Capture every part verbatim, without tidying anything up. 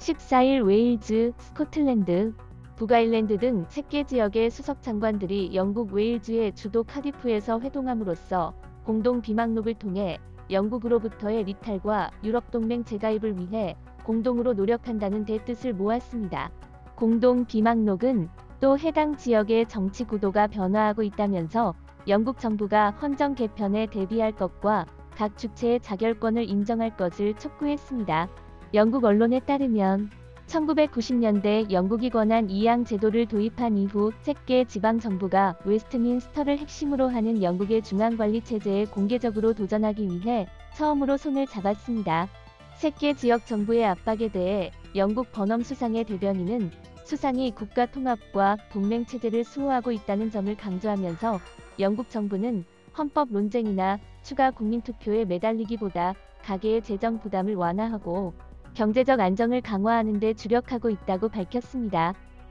십사 일 웨일즈, 스코틀랜드, 북아일랜드 등 세 개 지역의 수석 장관들이 영국 웨일즈의 주도 카디프에서 회동함으로써 공동 비망록을 통해 영국으로부터의 리탈과 유럽동맹 재가입을 위해 공동으로 노력한다는 데 뜻을 모았습니다. 공동 비망록은 또 해당 지역의 정치 구도가 변화하고 있다면서 영국 정부가 헌정 개편에 대비할 것과 각 주체의 자결권을 인정할 것을 촉구했습니다. 영국 언론에 따르면 천구백구십 년대 영국이 권한 이양 제도를 도입한 이후 세 개 지방 정부가 웨스트민스터를 핵심으로 하는 영국의 중앙관리 체제에 공개적으로 도전하기 위해 처음으로 손을 잡았습니다. 세 개 지역 정부의 압박에 대해 영국 버넘 수상의 대변인은 수상이 국가 통합과 동맹 체제를 수호하고 있다는 점을 강조하면서 영국 정부는 헌법 논쟁이나 추가 국민투표에 매달리기보다 가계의 재정 부담을 완화하고 경제적 안정을 강화하는 데 주력하고 있다고 밝혔습니다.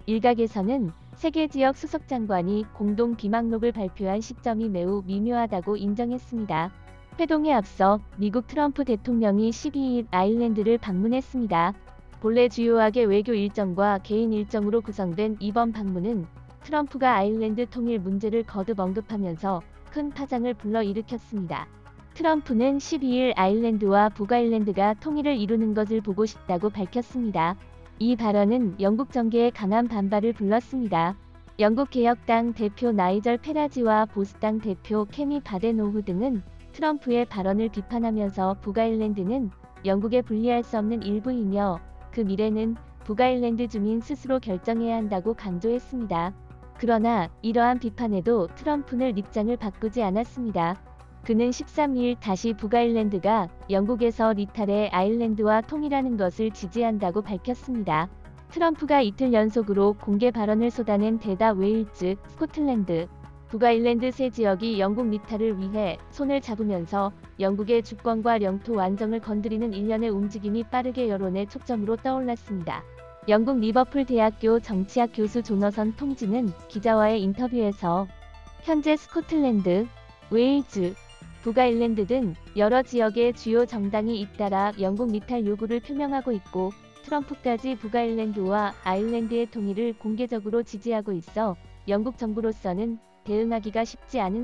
일각에서는 세 개 지역 수석 장관이 공동 비망록을 발표한 시점이 매우 미묘하다고 인정했습니다. 회동에 앞서 미국 트럼프 대통령이 십이 일 아일랜드를 방문했습니다. 본래 주요하게 외교 일정과 개인 일정으로 구성된 이번 방문은 트럼프가 아일랜드 통일 문제를 거듭 언급하면서 큰 파장을 불러일으켰습니다. 트럼프는 십이 일 아일랜드와 북아일랜드가 통일을 이루는 것을 보고 싶다고 밝혔습니다. 이 발언은 영국 정계의 강한 반발을 불렀습니다. 영국 개혁당 대표 나이절 페라지와 보수당 대표 케미 바데노후 등은 트럼프의 발언을 비판하면서 북아일랜드는 영국에 분리할 수 없는 일부이며 그 미래는 북아일랜드 주민 스스로 결정해야 한다고 강조했습니다. 그러나 이러한 비판에도 트럼프는 입장을 바꾸지 않았습니다. 그는 십삼 일 다시 북아일랜드가 영국에서 리탈의 아일랜드와 통일하는 것을 지지한다고 밝혔습니다. 트럼프가 이틀 연속으로 공개 발언을 쏟아낸 데다 웨일즈, 스코틀랜드, 북아일랜드 세 지역이 영국 리탈을 위해 손을 잡으면서 영국의 주권과 영토 완정을 건드리는 일련의 움직임이 빠르게 여론의 촉점으로 떠올랐습니다. 영국 리버풀 대학교 정치학 교수 조너선 통지는 기자와의 인터뷰에서 현재 스코틀랜드, 웨일즈, 북아일랜드 등 여러 지역의 주요 정당이 잇따라 영국 리탈 요구를 표명하고 있고 트럼프까지 북아일랜드와 아일랜드의 통일을 공개적으로 지지하고 있어 영국 정부로서는 대응하기가 쉽지 않은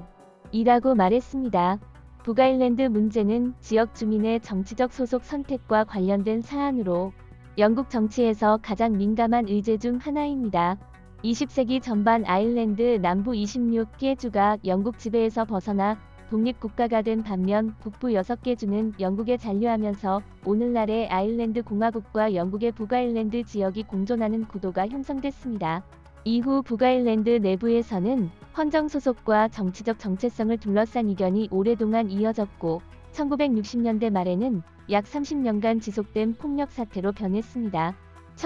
상황이라고 말했습니다. 북아일랜드 문제는 지역 주민의 정치적 소속 선택과 관련된 사안으로 영국 정치에서 가장 민감한 의제 중 하나입니다. 이십 세기 전반 아일랜드 남부 이십육 개 주가 영국 지배에서 벗어나 독립국가가 된 반면 북부 여섯 개 주는 영국에 잔류하면서 오늘날의 아일랜드 공화국과 영국의 북아일랜드 지역이 공존하는 구도가 형성됐습니다. 이후 북아일랜드 내부에서는 헌정 소속과 정치적 정체성을 둘러싼 이견이 오랫동안 이어졌고 천구백육십 년대 말에는 약 삼십 년간 지속된 폭력 사태로 변했습니다.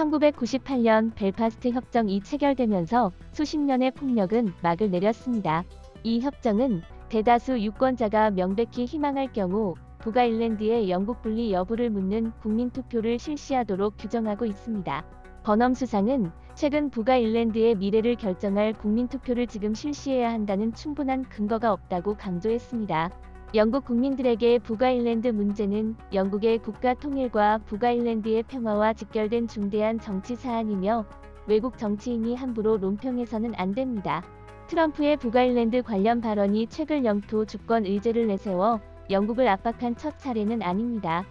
천구백구십팔 년 벨파스트 협정이 체결되면서 수십 년의 폭력은 막을 내렸습니다. 이 협정은 대다수 유권자가 명백히 희망할 경우 북아일랜드의 영국 분리 여부를 묻는 국민투표를 실시하도록 규정하고 있습니다. 버넘 수상은 최근 북아일랜드의 미래를 결정할 국민투표를 지금 실시해야 한다는 충분한 근거가 없다고 강조했습니다. 영국 국민들에게 북아일랜드 문제는 영국의 국가 통일과 북아일랜드의 평화와 직결된 중대한 정치 사안이며 외국 정치인이 함부로 논평해서는 안 됩니다. 트럼프의 북아일랜드 관련 발언이 최근 영토 주권 의제를 내세워 영국을 압박한 첫 사례는 아닙니다.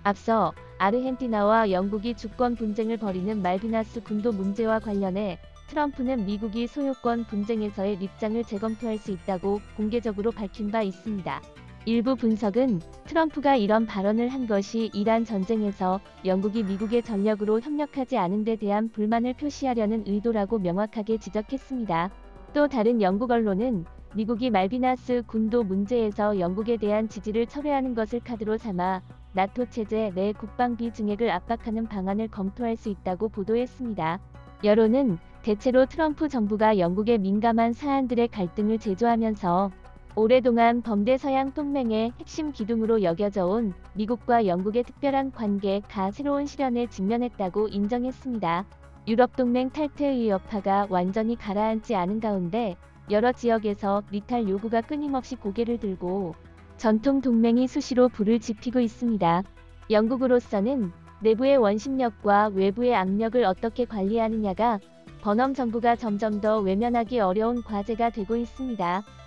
앞서 아르헨티나와 영국이 주권 분쟁을 벌이는 말비나스 군도 문제와 관련해 트럼프는 미국이 소유권 분쟁에서의 입장을 재검토할 수 있다고 공개적으로 밝힌 바 있습니다. 일부 분석은 트럼프가 이런 발언을 한 것이 이란 전쟁에서 영국이 미국의 전력으로 협력하지 않은 데 대한 불만을 표시하려는 의도라고 명확하게 지적했습니다. 또 다른 영국 언론은 미국이 말비나스 군도 문제에서 영국에 대한 지지를 철회하는 것을 카드로 삼아 나토 체제 내 국방비 증액을 압박하는 방안을 검토할 수 있다고 보도했습니다. 여론은 대체로 트럼프 정부가 영국의 민감한 사안들의 갈등을 제조하면서 오랫동안 범대 서양 동맹의 핵심 기둥으로 여겨져 온 미국과 영국의 특별한 관계가 새로운 시련에 직면했다고 인정했습니다. 유럽 동맹 탈퇴의 여파가 완전히 가라앉지 않은 가운데 여러 지역에서 리탈 요구가 끊임없이 고개를 들고 전통 동맹이 수시로 불을 지피고 있습니다. 영국으로서는 내부의 원심력과 외부의 압력을 어떻게 관리하느냐가 버넘 정부가 점점 더 외면하기 어려운 과제가 되고 있습니다.